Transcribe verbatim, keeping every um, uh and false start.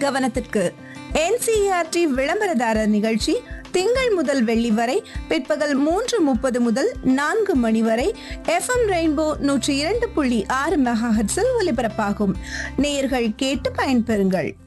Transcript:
கவனத்திற்கு. N C E R D விளம்பரதாரர் நிகழ்ச்சி திங்கள் முதல் வெள்ளி வரை பிற்பகல் மூன்று முப்பது முதல் நான்கு மணி வரை எஃப் எம் ரெயின்போ நூற்றி இரண்டு புள்ளி ஆறு மெகாஹெர்ட்ஸில் ஒலிபரப்பாகும். நேயர்கள் கேட்டு பயன்பெறுங்கள்.